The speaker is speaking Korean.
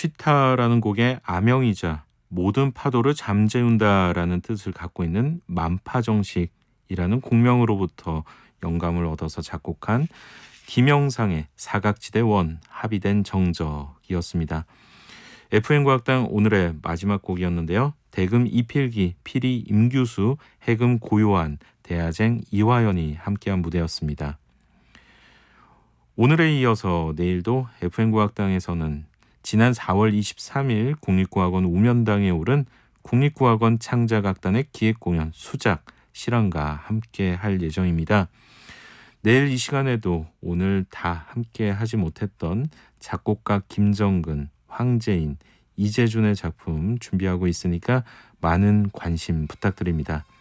쉬타라는 곡의 아명이자 모든 파도를 잠재운다라는 뜻을 갖고 있는 만파정식이라는 곡명으로부터 영감을 얻어서 작곡한 김영상의 사각지대 원 합의된 정적이었습니다. FM과학당 오늘의 마지막 곡이었는데요. 대금 이필기, 피리 임규수, 해금 고요한, 대야쟁 이화연이 함께한 무대였습니다. 오늘에 이어서 내일도 FM과학당에서는 지난 4월 23일 국립국악원 우면당에 오른 국립국악원 창작악단의 기획공연 수작, 실황과 함께 할 예정입니다. 내일 이 시간에도 오늘 다 함께 하지 못했던 작곡가 김정근, 황재인, 이재준의 작품 준비하고 있으니까 많은 관심 부탁드립니다.